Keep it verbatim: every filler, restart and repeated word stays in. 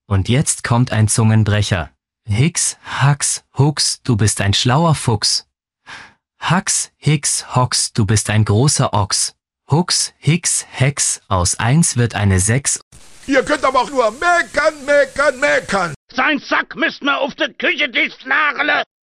Und jetzt kommt ein Zungenbrecher. Hix, Hax, Hux, du bist ein schlauer Fuchs. Hax, Hix, Hox, du bist ein großer Ochs. Hux, Hix, Hex, aus eins wird eine sechs. Ihr könnt aber auch nur meckern, meckern, meckern. Sein Sack müsst mir auf der Küche nageln.